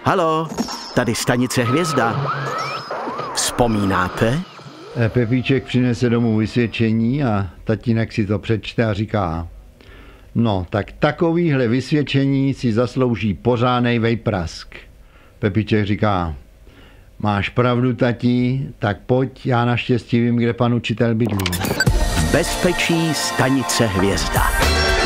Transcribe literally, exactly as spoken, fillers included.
Halo, tady stanice Hvězda. Vzpomínáte? Pepíček přinese domů vysvědčení a tatínek si to přečte a říká: no, tak takovýhle vysvědčení si zaslouží pořádnej vejprask. Pepíček říká: máš pravdu, tatí, tak pojď, já naštěstí vím, kde pan učitel bydlí. V bezpečí stanice Hvězda.